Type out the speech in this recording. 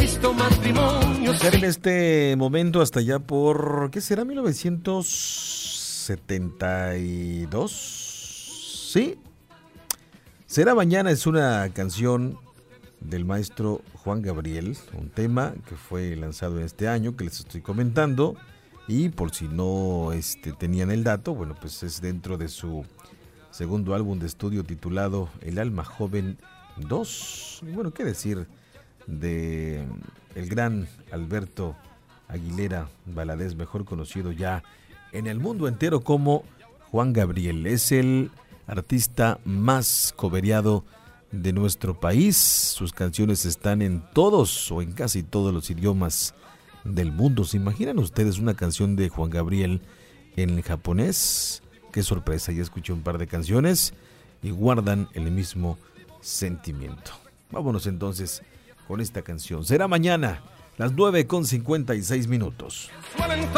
visto matrimonios. En este momento hasta allá por, ¿qué será? 1972. ¿Sí? Será mañana es una canción del maestro Juan Gabriel, un tema que fue lanzado en este año que les estoy comentando, y por si no tenían el dato, bueno, pues es dentro de su segundo álbum de estudio titulado El Alma Joven 2. Y bueno, qué decir de el gran Alberto Aguilera Valadez, mejor conocido ya en el mundo entero como Juan Gabriel. Es el artista más cobereado de nuestro país. Sus canciones están en todos o en casi todos los idiomas del mundo. ¿Se imaginan ustedes una canción de Juan Gabriel en japonés? Qué sorpresa, ya escuché un par de canciones y guardan el mismo sentimiento. Vámonos entonces con esta canción. Será mañana, las 9:56.